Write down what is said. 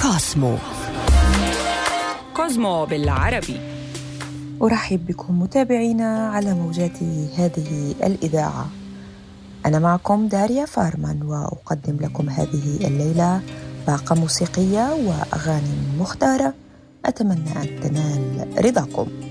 كوزمو بالعربي. أرحب بكم متابعينا على موجات هذه الإذاعة. أنا معكم داريا فارمان، وأقدم لكم هذه الليلة باقة موسيقية وأغاني مختارة أتمنى أن تنال رضاكم.